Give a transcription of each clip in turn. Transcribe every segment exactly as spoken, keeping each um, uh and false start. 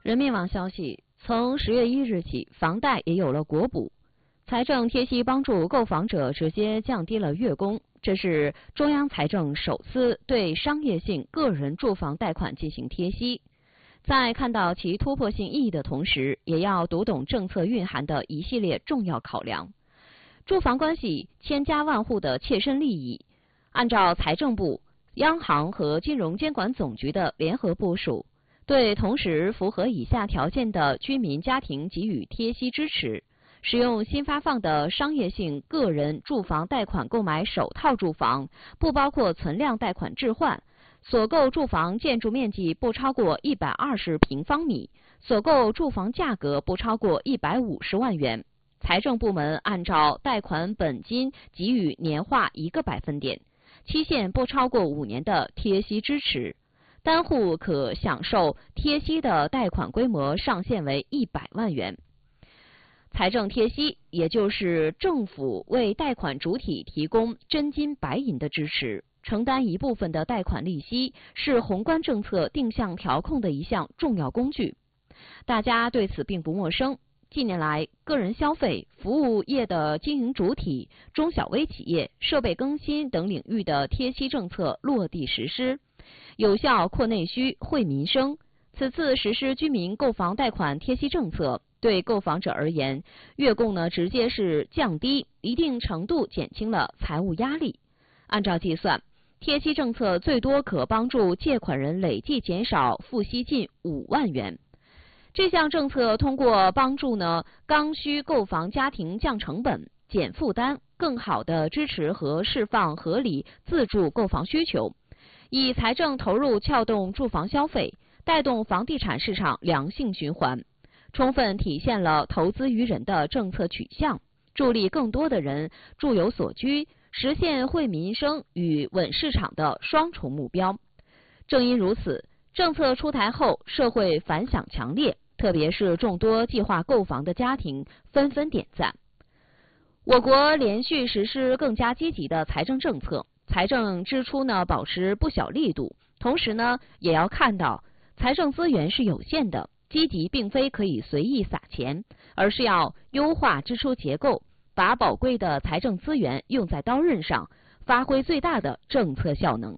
人民网消息，从十月一日起，房贷也有了国补，财政贴息帮助购房者直接降低了月供。这是中央财政首次对商业性个人住房贷款进行贴息。在看到其突破性意义的同时，也要读懂政策蕴含的一系列重要考量。住房关系千家万户的切身利益，按照财政部、央行和金融监管总局的联合部署，对同时符合以下条件的居民家庭给予贴息支持。使用新发放的商业性个人住房贷款购买首套住房，不包括存量贷款置换，所购住房建筑面积不超过一百二十平方米，所购住房价格不超过一百五十万元。财政部门按照贷款本金给予年化一个百分点，期限不超过五年的贴息支持，单户可享受贴息的贷款规模上限为一百万元。财政贴息，也就是政府为贷款主体提供真金白银的支持，承担一部分的贷款利息，是宏观政策定向调控的一项重要工具。大家对此并不陌生。近年来，个人消费、服务业的经营主体、中小微企业、设备更新等领域的贴息政策落地实施，有效扩内需、惠民生。此次实施居民购房贷款贴息政策，对购房者而言，月供呢直接是降低，一定程度减轻了财务压力。按照计算，贴息政策最多可帮助借款人累计减少付息近五万元。这项政策通过帮助呢刚需购房家庭降成本、减负担，更好地支持和释放合理自住购房需求，以财政投入撬动住房消费，带动房地产市场良性循环，充分体现了投资于人的政策取向，助力更多的人住有所居，实现惠民生与稳市场的双重目标。正因如此，政策出台后，社会反响强烈，特别是众多计划购房的家庭纷纷点赞。我国连续实施更加积极的财政政策，财政支出呢保持不小力度，同时呢也要看到财政资源是有限的，积极并非可以随意撒钱，而是要优化支出结构，把宝贵的财政资源用在刀刃上，发挥最大的政策效能。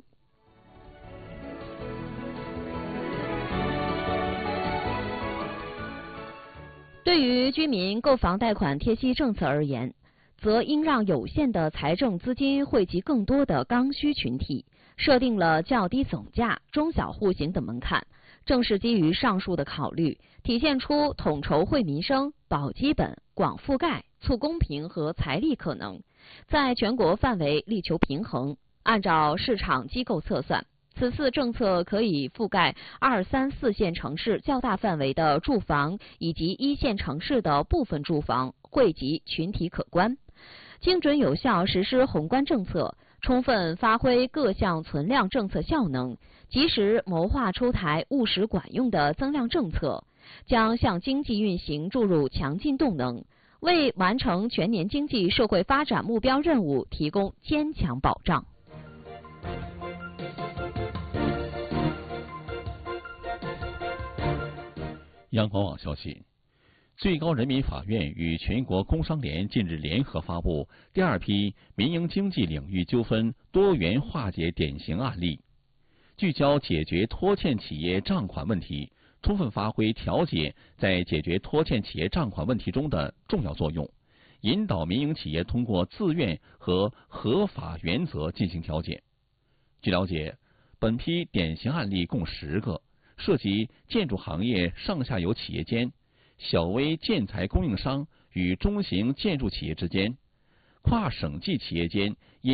对于居民购房贷款贴息政策而言，则应让有限的财政资金惠及更多的刚需群体，设定了较低总价、中小户型等门槛。正是基于上述的考虑，体现出统筹惠民生、保基本、广覆盖、促公平和财力可能，在全国范围力求平衡。按照市场机构测算，此次政策可以覆盖二三四线城市较大范围的住房，以及一线城市的部分住房，惠及群体可观。精准有效实施宏观政策，充分发挥各项存量政策效能，及时谋划出台务实管用的增量政策，将向经济运行注入强劲动能，为完成全年经济社会发展目标任务提供坚强保障。 央广网消息，最高人民法院与全国工商联近日联合发布第二批民营经济领域纠纷多元化解典型案例，聚焦解决拖欠企业账款问题，充分发挥调解在解决拖欠企业账款问题中的重要作用，引导民营企业通过自愿和合法原则进行调解。据了解，本批典型案例共十个，涉及建筑行业上下游企业间、小微建材供应商与中型建筑企业之间、跨省际企业间因